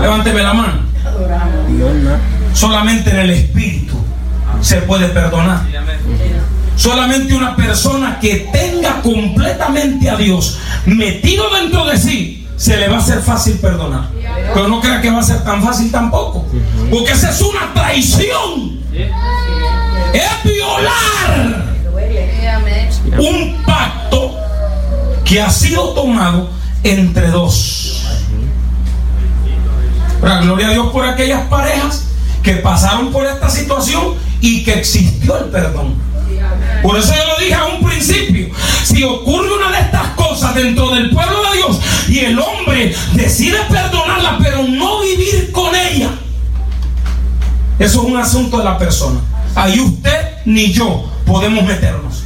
Levánteme la mano. Solamente en el Espíritu se puede perdonar. Solamente una persona que tenga completamente a Dios metido dentro de sí, se le va a hacer fácil perdonar. Pero no crea que va a ser tan fácil tampoco, porque esa es una traición. Es violar un pacto que ha sido tomado entre dos. Pero gloria a Dios por aquellas parejas que pasaron por esta situación y que existió el perdón. Por eso yo lo dije a un principio: si ocurre una de estas cosas dentro del pueblo de Dios y el hombre decide perdonarla pero no vivir con ella, eso es un asunto de la persona. Ahí usted ni yo podemos meternos.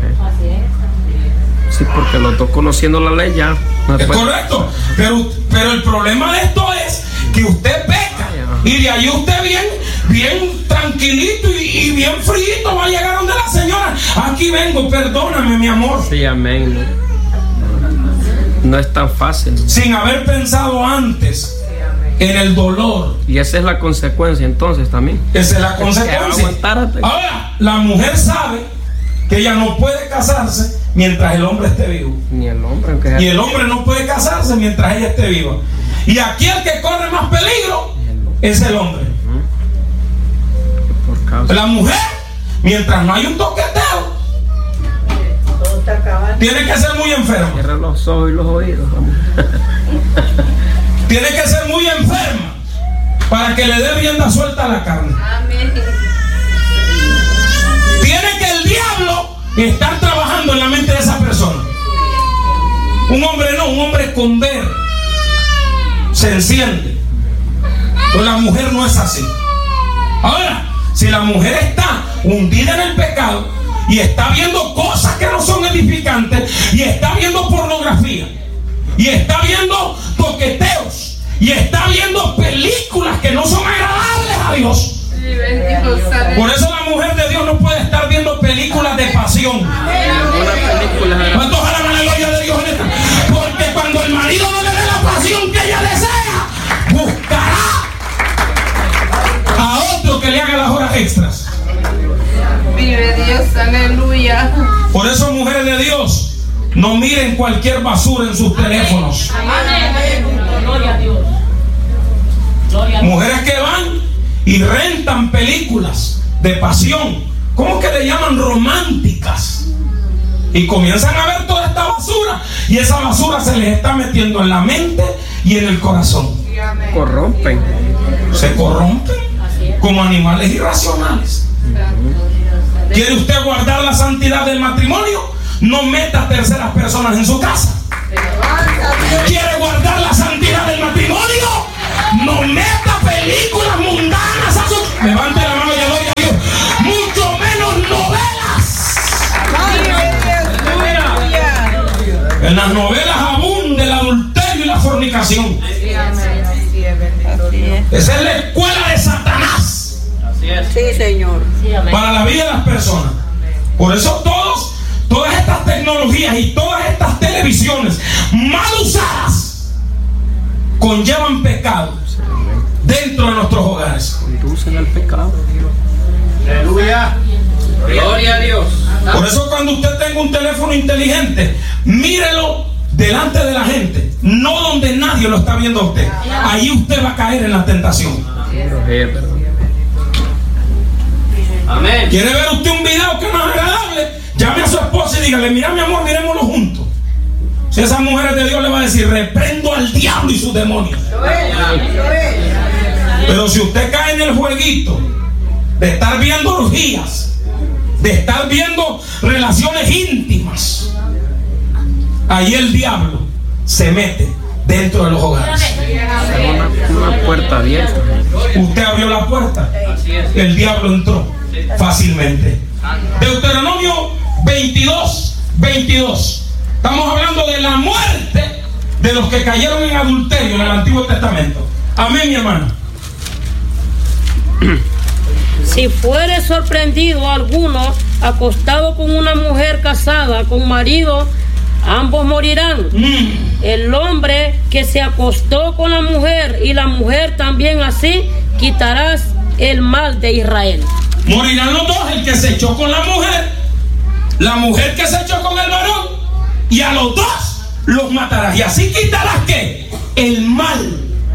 Sí, porque los dos conociendo la ley ya no es correcto. Pero el problema de esto es que usted peca y de ahí usted bien tranquilito y bien frío va a llegar donde la señora: aquí vengo, perdóname, mi amor. Sí, amén. No es tan fácil. Sin haber pensado antes en el dolor. Y esa es la consecuencia entonces también. Esa es la consecuencia. Ahora, la mujer sabe que ella no puede casarse mientras el hombre esté vivo. Ni el hombre, y el hombre no puede casarse mientras ella esté viva. Y aquí el que corre más peligro es el hombre. La mujer, mientras no hay un toqueteo, tiene que ser muy enferma. Cierra los ojos y los oídos. Tiene que ser muy enferma para que le dé rienda suelta a la carne. Amén. Tiene que el diablo estar trabajando en la mente de esa persona. Un hombre no, un hombre con ver se enciende. Pero la mujer no es así. Ahora, si la mujer está hundida en el pecado y está viendo cosas que no son edificantes, y está viendo pornografía, y está viendo toqueteos, y está viendo películas que no son agradables a Dios. Por eso la mujer de Dios no puede estar viendo películas de pasión. ¿Cuántos alaban la gloria de Dios en esta? Porque cuando el marido no le dé la pasión que ella desea, buscará a otro que le haga las horas extras. Vive Dios, aleluya. Por eso, mujeres de Dios, no miren cualquier basura en sus teléfonos. Gloria a Dios. Mujeres que van y rentan películas de pasión, ¿cómo que le llaman? Románticas. Y comienzan a ver toda esta basura, y esa basura se les está metiendo en la mente y en el corazón. Corrompen. Se corrompen como animales irracionales. ¿Quiere usted guardar la santidad del matrimonio? No meta a terceras personas en su casa. ¿Quiere guardar la santidad del matrimonio? No meta películas mundanas a su... Levante la mano y doy a Dios. Mucho menos novelas. En las novelas abunda el adulterio y la fornicación. Esa es la escuela de Satanás. Sí, Señor. Para la vida de las personas. Por eso todas estas tecnologías y todas estas televisiones mal usadas conllevan pecado dentro de nuestros hogares. Conducen al pecado. Aleluya. Gloria a Dios. Por eso, cuando usted tenga un teléfono inteligente, mírelo delante de la gente, no donde nadie lo está viendo a usted. Ahí usted va a caer en la tentación. Amén. ¿Quiere ver usted un video que no es agradable? Llame a su esposa y dígale: mira, mi amor, miremoslo juntos. Si esa mujer de Dios le va a decir: reprendo al diablo y sus demonios. Pero si usted cae en el jueguito de estar viendo orgías, de estar viendo relaciones íntimas, ahí el diablo se mete dentro de los hogares. Una puerta abierta. Usted abrió la puerta, el diablo entró fácilmente. Deuteronomio 22:22. Estamos hablando de la muerte de los que cayeron en adulterio en el Antiguo Testamento. Amén, mi hermano. Si fuere sorprendido alguno acostado con una mujer casada con marido ambos morirán. El hombre que se acostó con la mujer y la mujer también así, quitarás el mal de Israel. Morirán los dos, el que se echó con la mujer que se echó con el varón, y a los dos los matarás. Y así quitarás ¿qué? El mal.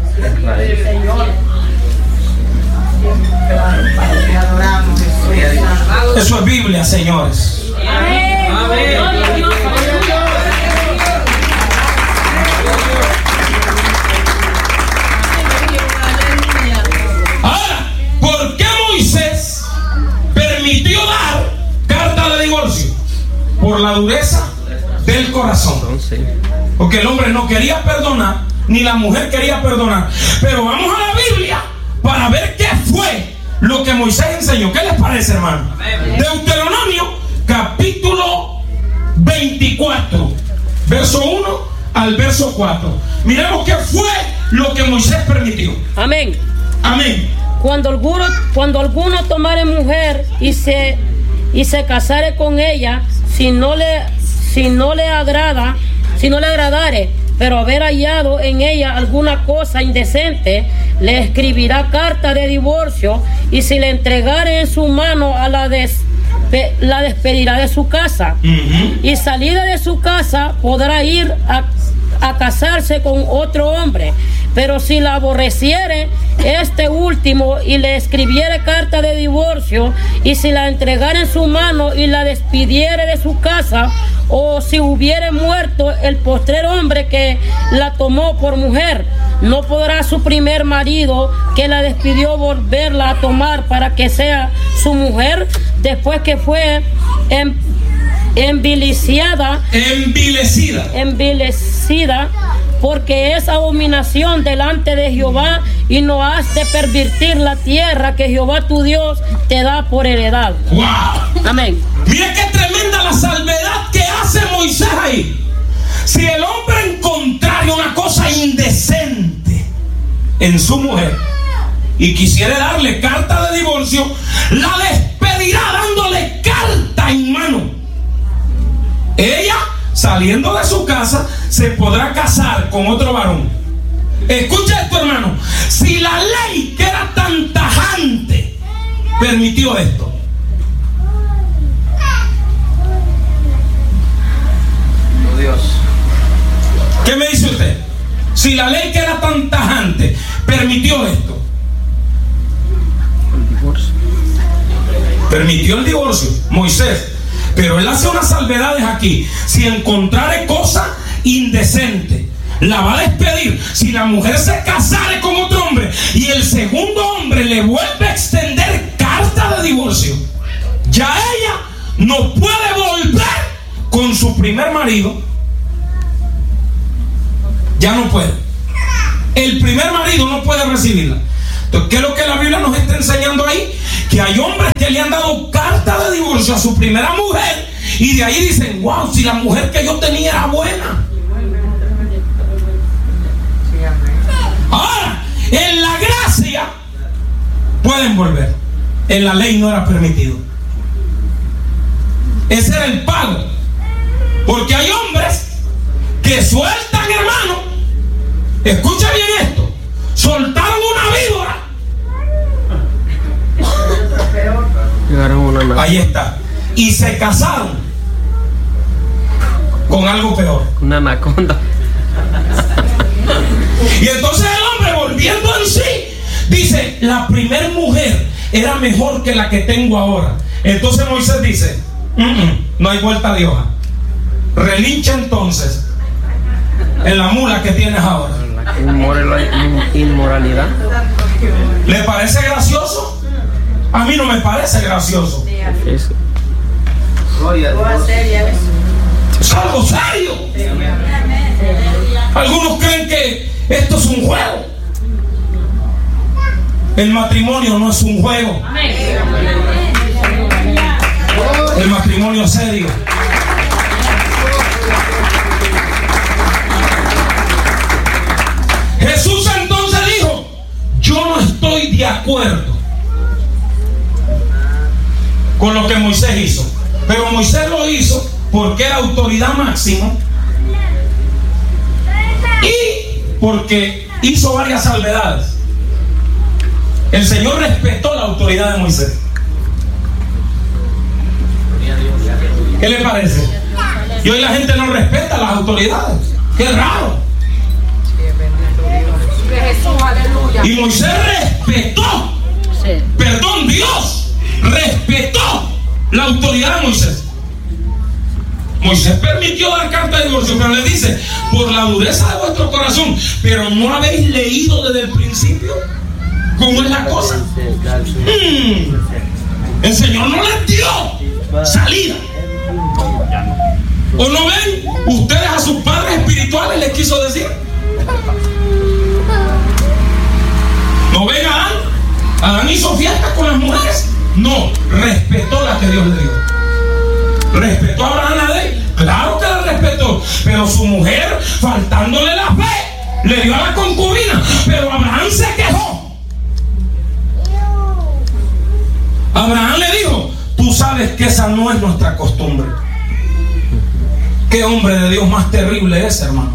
Eso es Biblia, señores. Ahora, ¿por qué Moisés permitió dar carta de divorcio? Por la dureza del corazón. Porque el hombre no quería perdonar, ni la mujer quería perdonar. Pero vamos a la Biblia para ver qué fue lo que Moisés enseñó. ¿Qué les parece, hermano? Deuteronomio capítulo 24, verso 1 al verso 4. Miremos qué fue lo que Moisés permitió. Amén. Amén. Cuando alguno tomare mujer y se casare con ella, si no le agradare, pero haber hallado en ella alguna cosa indecente, le escribirá carta de divorcio, y si le entregare en su mano a la despedirá de su casa. Y salida de su casa podrá ir a casarse con otro hombre. Pero si la aborreciere este último y le escribiere carta de divorcio, y si la entregara en su mano y la despidiere de su casa, o si hubiere muerto el postrer hombre que la tomó por mujer, no podrá su primer marido que la despidió volverla a tomar para que sea su mujer después que fue envilecida, porque es abominación delante de Jehová, y no has de pervertir la tierra que Jehová tu Dios te da por heredad. ¡Wow! Amén. Mira qué tremenda la salvedad que hace Moisés ahí. Si el hombre encontrara una cosa indecente en su mujer y quisiera darle carta de divorcio, la despedirá dándole carta en mano. Ella, saliendo de su casa, se podrá casar con otro varón. Escucha esto, hermano. Si la ley, que era tan tajante, permitió esto, Dios. ¿qué me dice usted? Si la ley, que era tan tajante, permitió esto, permitió el divorcio, Moisés. Pero él hace unas salvedades aquí. Si encontrare cosa indecente, la va a despedir. Si la mujer se casare con otro hombre y el segundo hombre le vuelve a extender carta de divorcio, ya ella no puede volver con su primer marido. Ya no puede. El primer marido no puede recibirla. Entonces, ¿qué es lo que la Biblia nos está enseñando ahí? Que hay hombres que le han dado carta de divorcio a su primera mujer, y de ahí dicen: wow, si la mujer que yo tenía era buena. Ahora, en la gracia pueden volver. En la ley no era permitido. Ese era el pago. Porque hay hombres que sueltan, hermano. Escucha bien esto. Soltaron una víbora. Ahí está. Y se casaron con algo peor. Una anaconda. Y entonces el hombre, volviendo en sí, dice: la primer mujer era mejor que la que tengo ahora. Entonces Moisés dice: no hay vuelta de hoja. Relincha entonces en la mula que tienes ahora. Inmoralidad. ¿Le parece gracioso? A mí no me parece gracioso. Eso. Es algo serio. Algunos creen que esto es un juego. El matrimonio no es un juego. El matrimonio es serio. Jesús entonces dijo: yo no estoy de acuerdo con lo que Moisés hizo. Pero Moisés lo hizo porque era autoridad máxima porque hizo varias salvedades. El Señor respetó la autoridad de Moisés. ¿Qué le parece? Y hoy la gente no respeta las autoridades. ¡Qué raro! Y Moisés respetó, perdón, Dios respetó la autoridad de Moisés. Moisés permitió dar carta de divorcio, pero le dice: por la dureza de vuestro corazón, pero no habéis leído desde el principio cómo es la cosa. El Señor no les dio salida. ¿O no ven ustedes a sus padres espirituales? Les quiso decir. ¿No ven a Adán? Adán hizo fiesta con las mujeres. No, respetó la que Dios le dio. ¿Respetó a Abraham a él? Claro que la respetó. Pero su mujer, faltándole la fe, le dio a la concubina. Pero Abraham se quejó. Abraham le dijo: tú sabes que esa no es nuestra costumbre. ¿Qué hombre de Dios más terrible es, hermano?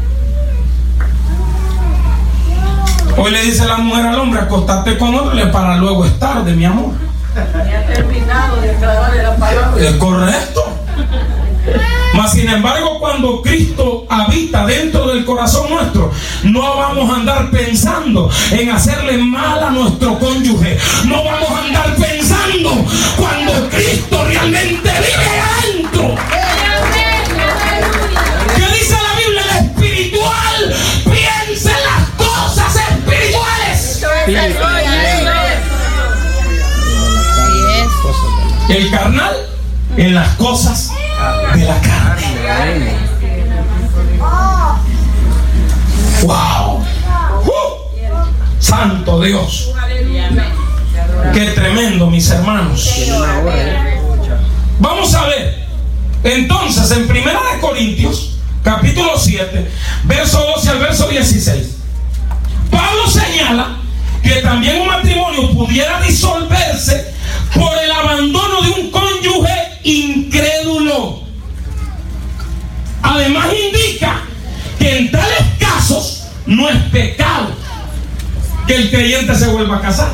Hoy le dice la mujer al hombre: acostarte con otro para luego es tarde, mi amor. Ya ha terminado de tragarle la palabra. Es correcto. Mas sin embargo, cuando Cristo habita dentro del corazón nuestro, no vamos a andar pensando en hacerle mal a nuestro cónyuge. No vamos a andar pensando cuando Cristo realmente vive adentro. ¿Qué dice la Biblia? El espiritual piensa en las cosas espirituales. El carnal en las cosas de la carne. ¡Wow! ¡Santo Dios! ¡Qué tremendo, mis hermanos! Vamos a ver entonces en 1 Corintios capítulo 7 verso 12 al verso 16. Pablo señala que también un matrimonio pudiera disolverse por el abandono de un cónyuge incrédulo. Además indica que en tales casos no es pecado que el creyente se vuelva a casar.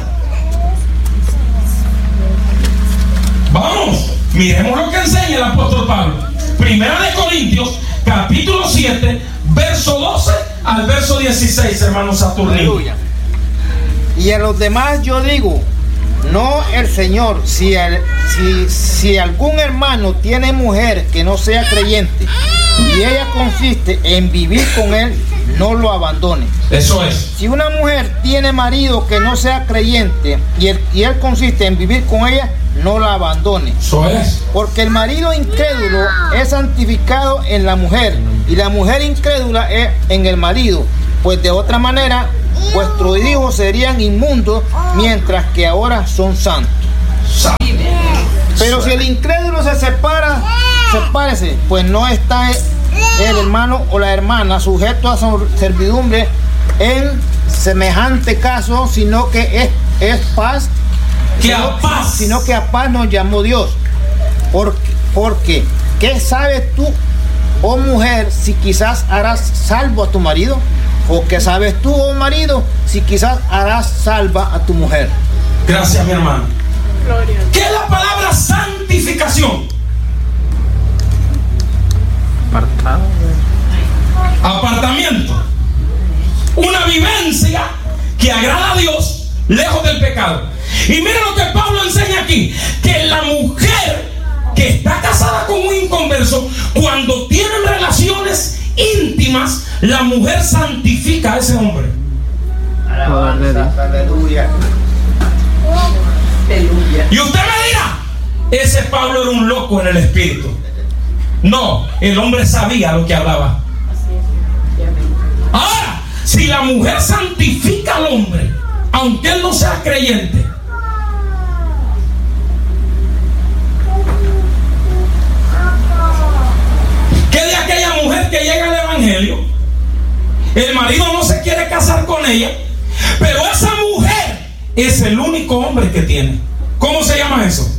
Vamos, miremos lo que enseña el apóstol Pablo. 1 Corintios capítulo 7 verso 12 al verso 16, hermano Saturnino. Y a los demás yo digo: no el Señor, si algún hermano tiene mujer que no sea creyente y ella consiste en vivir con él, no lo abandone. Eso es. Si una mujer tiene marido que no sea creyente y él consiste en vivir con ella, no la abandone. Eso es. Porque el marido incrédulo es santificado en la mujer y la mujer incrédula es en el marido, pues de otra manera vuestros hijos serían inmundos, mientras que ahora son santos. Pero si el incrédulo se separa, sepárese, pues no está el hermano o la hermana sujeto a servidumbre en semejante caso, sino que es paz, sino que a paz nos llamó Dios. Porque ¿qué sabes tú, oh mujer, si quizás harás salvo a tu marido? ¿O qué sabes tú, oh marido, si quizás harás salva a tu mujer? Gracias, mi hermano. ¿Qué es la palabra santificación? Apartamiento. Una vivencia que agrada a Dios lejos del pecado. Y mira lo que Pablo enseña aquí: que la mujer que está casada con un inconverso, cuando tienen relaciones íntimas, la mujer santifica a ese hombre. Aleluya. Y usted me dirá: ese Pablo era un loco en el espíritu. No, el hombre sabía lo que hablaba. Ahora, si la mujer santifica al hombre, aunque él no sea creyente, ¿qué de aquella mujer que llega al evangelio? El marido no se quiere casar con ella, pero esa mujer es el único hombre que tiene. ¿Cómo se llama eso?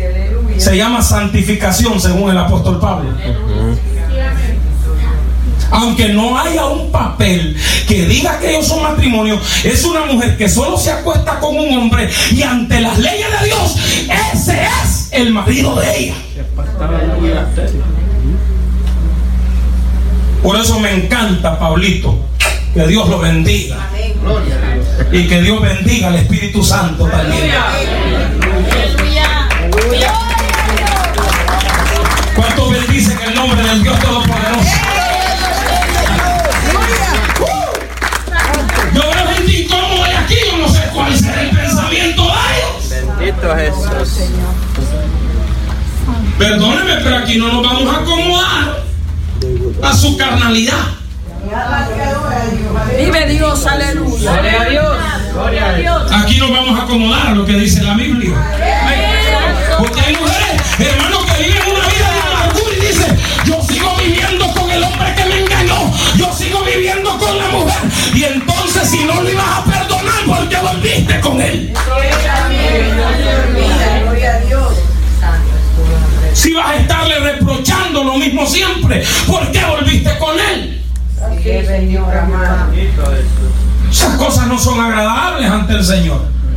Se llama santificación, según el apóstol Pablo. Aunque no haya un papel que diga que ellos son matrimonio, es una mujer que solo se acuesta con un hombre y ante las leyes de Dios, ese es el marido de ella. Por eso me encanta Pablito. Que Dios lo bendiga. Y que Dios bendiga al Espíritu Santo también. ¿Cuántos bendicen el nombre del Dios Todopoderoso? Yo veo gente incómoda de aquí, yo no sé cuál será el pensamiento de ellos. Bendito Jesús. Perdóneme, pero aquí no nos vamos a acomodar a su carnalidad. Vive Dios, aleluya. Gloria a Dios. Gloria a Dios. Aquí nos vamos a acomodar a lo que dice la Biblia. Porque hay mujeres, hermanos, que viven una vida de amargura y dicen: yo sigo viviendo con el hombre que me engañó, yo sigo viviendo con la mujer. Y entonces, si no le ibas a perdonar, ¿por qué volviste con él? Gloria a Dios. Si vas a estarle reprochando lo mismo siempre, ¿por qué volviste con él? Esas cosas no son agradables ante el Señor.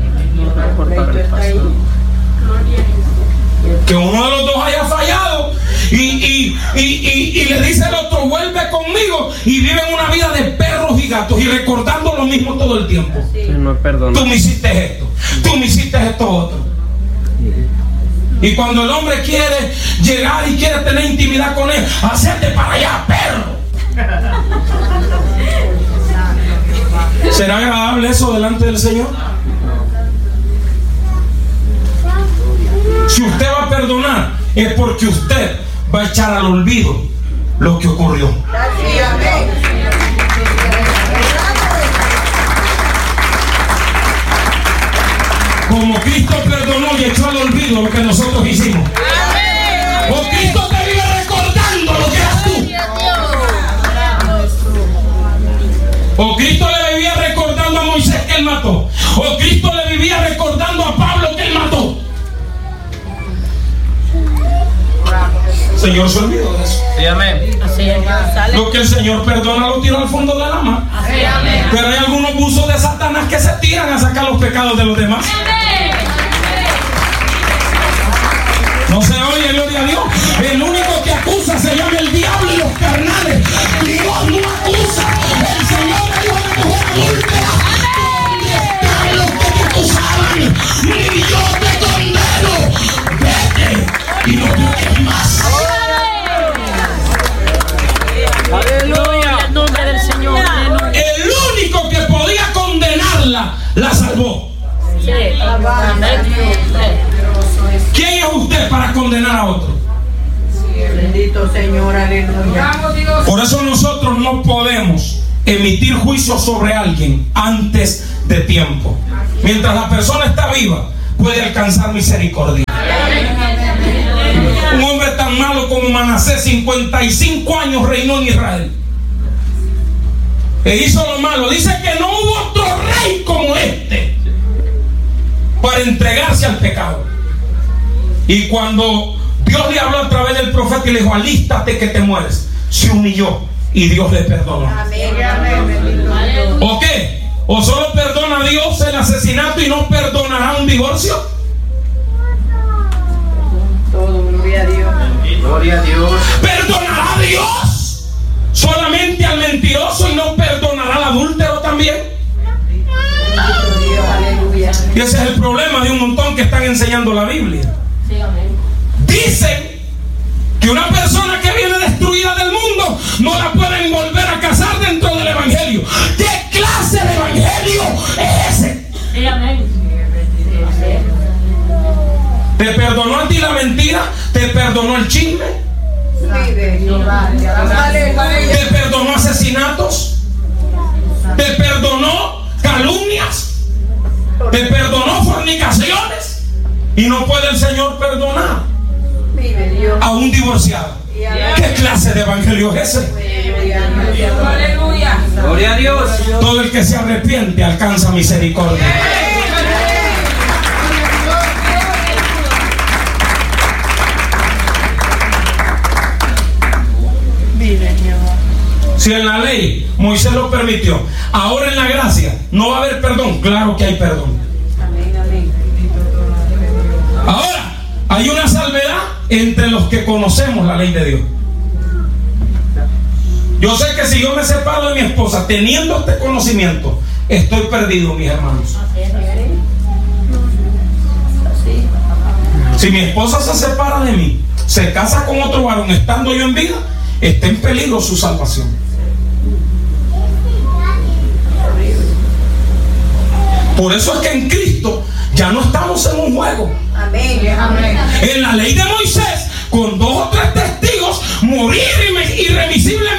Que uno de los dos haya fallado y le dice al otro: vuelve conmigo, y viven una vida de perros y gatos y recordando lo mismo todo el tiempo. Tú me hiciste esto, tú me hiciste esto otro. Y cuando el hombre quiere llegar y quiere tener intimidad con él: hacete para allá, perro. ¿Será agradable eso delante del Señor? Si usted va a perdonar, es porque usted va a echar al olvido lo que ocurrió. Como Cristo perdonó y echó al olvido lo que nosotros hicimos. O Cristo te vive recordando lo que eras tú. O Cristo le vivía recordando a Moisés que él mató. O Cristo le vivía recordando a Pablo que él mató. El Señor se olvidó de eso. Sí, amén. Lo que el Señor perdona lo tira al fondo de la mar. Pero hay algunos buzos de Satanás que se tiran a sacar los pecados de los demás. No se oye, gloria a Dios. El único que acusa se llama el diablo y los carnales. Dios no acusa. El Señor le dijo a la mujer adúltera: ¿dónde están los que te acusaban? Ni yo te condeno. Vete y no peques más. Aleluya. En nombre del Señor. El único que podía condenarla, la salvó. ¿Quién es usted para condenar a otro? Bendito Señor, aleluya. Por eso nosotros no podemos emitir juicio sobre alguien antes de tiempo. Mientras la persona está viva, puede alcanzar misericordia. Un hombre tan malo como Manasés, 55 años reinó en Israel. E hizo lo malo. Dice que no hubo otro rey como este para entregarse al pecado. Y cuando Dios le habló a través del profeta y le dijo: alístate que te mueres, se humilló y Dios le perdonó. ¿O qué? ¿O solo perdona a Dios el asesinato y no perdonará un divorcio? Todo, gloria a Dios. Gloria a Dios. ¿Perdonará a Dios solamente al mentiroso y no perdonará al adúltero también? Dios, aleluya. Y ese es el problema de un montón que están enseñando la Biblia. Dicen que una persona que viene destruida del mundo no la pueden volver a casar dentro del evangelio. ¿Qué clase de evangelio es ese? ¿Te perdonó a ti la mentira? ¿Te perdonó el chisme? ¿Te perdonó asesinatos? ¿Te perdonó calumnias? ¿Te perdonó fornicaciones? Y no puede el Señor perdonar a un divorciado. ¿Qué clase de evangelio es ese? Aleluya. Gloria a Dios. Todo el que se arrepiente alcanza misericordia. Si en la ley Moisés lo permitió, ahora en la gracia no va a haber perdón. Claro que hay perdón. Ahora, hay una salvedad entre los que conocemos la ley de Dios. Yo sé que si yo me separo de mi esposa teniendo este conocimiento, estoy perdido, mis hermanos. Si mi esposa se separa de mí, se casa con otro varón estando yo en vida, está en peligro su salvación. Por eso es que en Cristo ya no estamos en un juego. Amén. En la ley de Moisés, con 2 o 3 testigos, morir irremisiblemente